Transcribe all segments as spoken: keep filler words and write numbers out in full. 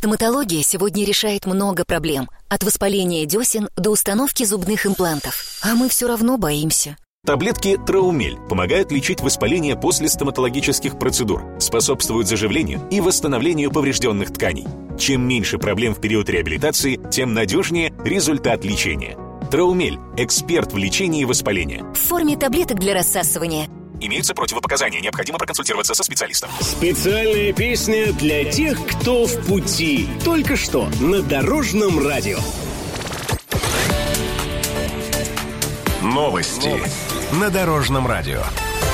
Стоматология сегодня решает много проблем. От воспаления десен до установки зубных имплантов. А мы все равно боимся. Таблетки Траумель помогают лечить воспаление после стоматологических процедур, способствуют заживлению и восстановлению поврежденных тканей. Чем меньше проблем в период реабилитации, тем надежнее результат лечения. Траумель – эксперт в лечении воспаления. В форме таблеток для рассасывания. Имеются противопоказания, необходимо проконсультироваться со специалистом. Специальная песня для тех, кто в пути. Только что на Дорожном радио. Новости, Новости на Дорожном радио.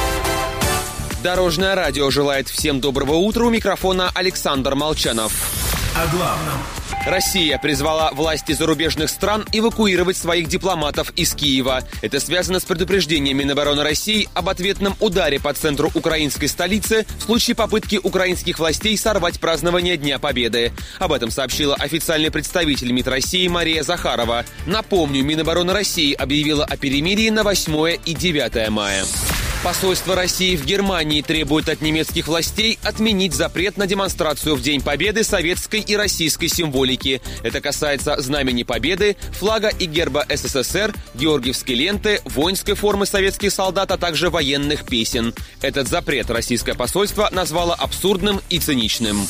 Дорожное радио желает всем доброго утра. У микрофона Александр Молчанов. О главном. Россия призвала власти зарубежных стран эвакуировать своих дипломатов из Киева. Это связано с предупреждением Минобороны России об ответном ударе по центру украинской столицы в случае попытки украинских властей сорвать празднование Дня Победы. Об этом сообщила официальный представитель МИД России Мария Захарова. Напомню, Минобороны России объявила о перемирии на восьмое и девятое мая. Посольство России в Германии требует от немецких властей отменить запрет на демонстрацию в День Победы советской и российской символики. Это касается Знамени Победы, флага и герба СССР, георгиевской ленты, воинской формы советских солдат, а также военных песен. Этот запрет российское посольство назвало абсурдным и циничным.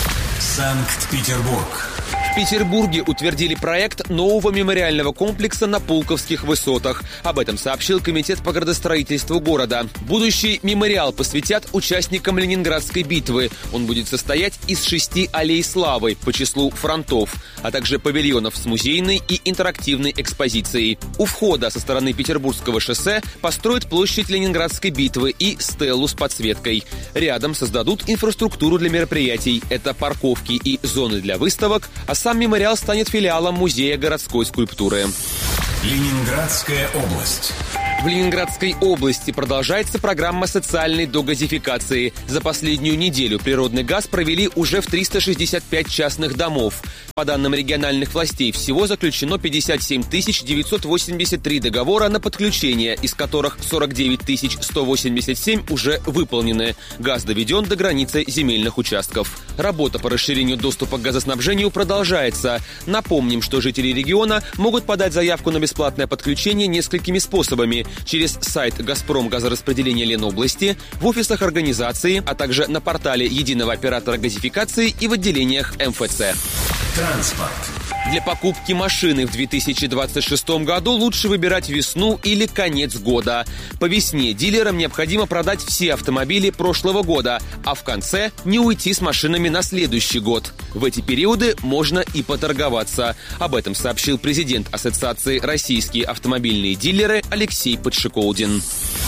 Санкт-Петербург. В Петербурге утвердили проект нового мемориального комплекса на Пулковских высотах. Об этом сообщил Комитет по градостроительству города. Будущий мемориал посвятят участникам Ленинградской битвы. Он будет состоять из шести аллей славы по числу фронтов, а также павильонов с музейной и интерактивной экспозицией. У входа со стороны Петербургского шоссе построят площадь Ленинградской битвы и стелу с подсветкой. Рядом создадут инфраструктуру для мероприятий. Это парковки и зоны для выставок, а сам мемориал станет филиалом Музея городской скульптуры. Ленинградская область. В Ленинградской области продолжается программа социальной догазификации. За последнюю неделю природный газ провели уже в триста шестьдесят пять частных домов. По данным региональных властей, всего заключено пятьдесят семь тысяч девятьсот восемьдесят три договора на подключение, из которых сорок девять тысяч сто восемьдесят семь уже выполнены. Газ доведен до границы земельных участков. Работа по расширению доступа к газоснабжению продолжается. Напомним, что жители региона могут подать заявку на бесплатное подключение несколькими способами. Через сайт «Газпром-газораспределение Ленобласти», в офисах организации, а также на портале единого оператора газификации и в отделениях эм эф цэ. Транспорт. Для покупки машины в две тысячи двадцать шестом году лучше выбирать весну или конец года. По весне дилерам необходимо продать все автомобили прошлого года, а в конце не уйти с машинами на следующий год. В эти периоды можно и поторговаться. Об этом сообщил президент Ассоциации «Российские автомобильные дилеры» Алексей Подшиколдин.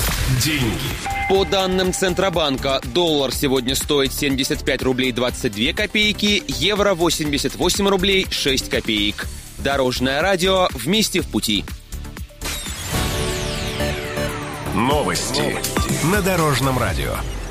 Деньги. По данным Центробанка, доллар сегодня стоит семьдесят пять рублей двадцать две копейки, евро восемьдесят восемь рублей шесть копеек. Дорожное радио. Вместе в пути. Новости, Новости. на Дорожном радио.